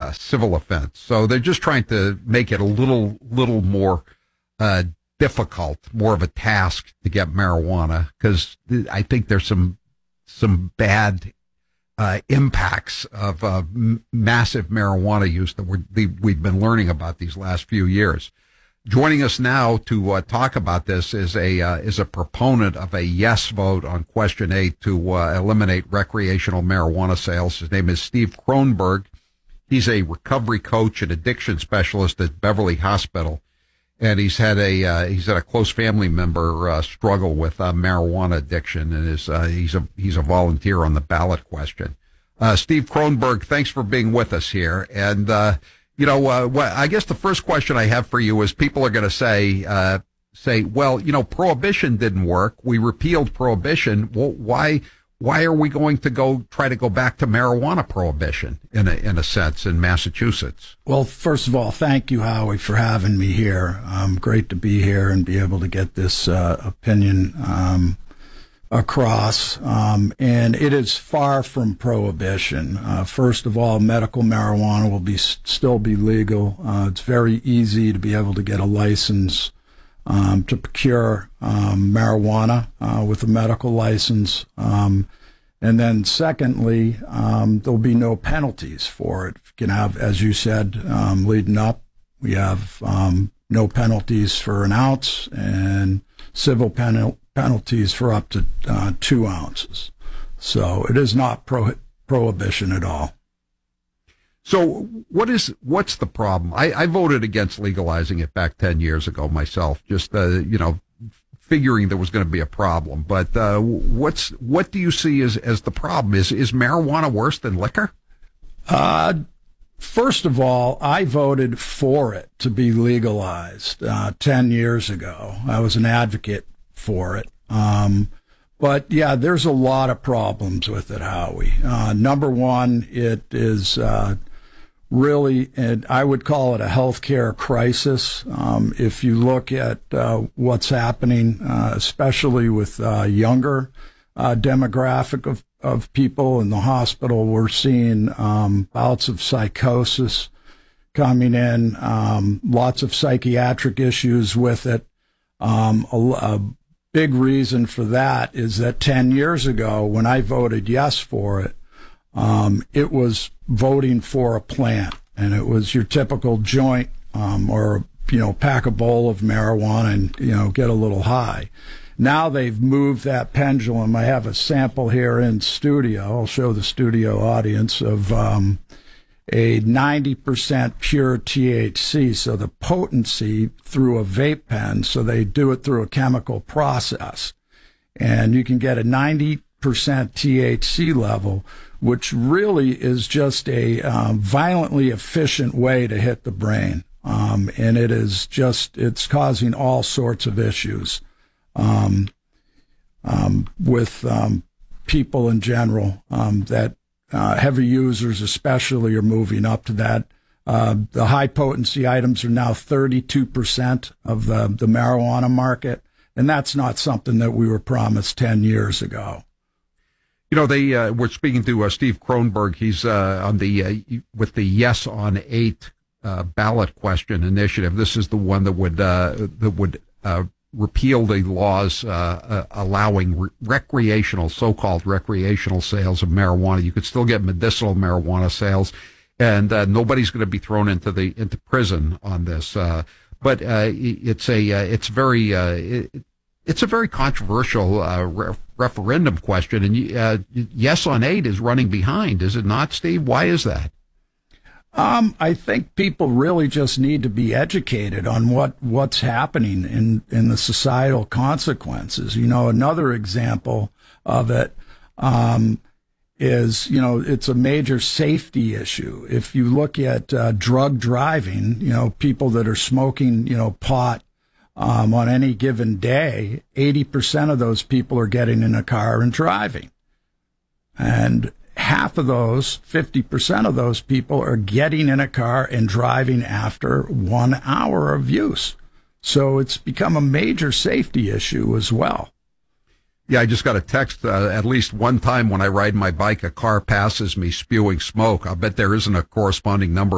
civil offense. So they're just trying to make it a little more difficult, more of a task to get marijuana, because I think there's some bad impacts of massive marijuana use that we've been learning about these last few years. Joining us now to talk about this is a proponent of a yes vote on question 8 to eliminate recreational marijuana sales. His name is Steve Kronberg. He's a recovery coach and addiction specialist at Beverly Hospital, and he's had a close family member struggle with marijuana addiction, and he's a volunteer on the ballot question. Steve Kronberg, thanks for being with us here. And I guess the first question I have for you is, people are going to say, well, prohibition didn't work. We repealed prohibition. Well, why are we going to try to go back to marijuana prohibition in a sense in Massachusetts? Well, first of all, thank you, Howie, for having me here. Great to be here and be able to get this opinion across. And it is far from prohibition. First of all, medical marijuana will still be legal. It's very easy to be able to get a license to procure marijuana with a medical license. And then secondly, there'll be no penalties for it. You can have, as you said, leading up, we have no penalties for an ounce and civil penalties for up to 2 ounces. So it is not prohibition at all. So what's the problem? I voted against legalizing it back 10 years ago myself, just, figuring there was going to be a problem. But what do you see as the problem? Is marijuana worse than liquor? First of all, I voted for it to be legalized 10 years ago. I was an advocate for it. But yeah, there's a lot of problems with it, Howie. Number one, it is really, and I would call it a healthcare crisis. If you look at what's happening, especially with younger demographic of people in the hospital, we're seeing bouts of psychosis coming in, lots of psychiatric issues with it. A big reason for that is that 10 years ago, when I voted yes for it, it was voting for a plant, and it was your typical joint or pack a bowl of marijuana and get a little high. Now they've moved that pendulum. I have a sample here in studio. I'll show the studio audience of a 90% pure THC, so the potency through a vape pen, so they do it through a chemical process. And you can get a 90% THC level, which really is just a violently efficient way to hit the brain. And it's causing all sorts of issues with people in general, that heavy users especially are moving up to that. The high potency items are now 32% of the marijuana market, and that's not something that we were promised 10 years ago. We're speaking to Steve Kronberg. He's on with the Yes on 8 ballot question initiative. This is the one that would repeal the laws allowing so-called recreational sales of marijuana. You could still get medicinal marijuana sales, and nobody's going to be thrown into prison on this. But it's a very controversial referendum question, and Yes on 8 is running behind, is it not, Steve? Why is that? I think people really just need to be educated on what's happening in the societal consequences. Another example of it is, it's a major safety issue. If you look at drug driving, people that are smoking, pot on any given day, 80% of those people are getting in a car and driving. And half of those, 50% of those people, are getting in a car and driving after 1 hour of use. So it's become a major safety issue as well. Yeah, I just got a text at least one time when I ride my bike, a car passes me spewing smoke. I bet there isn't a corresponding number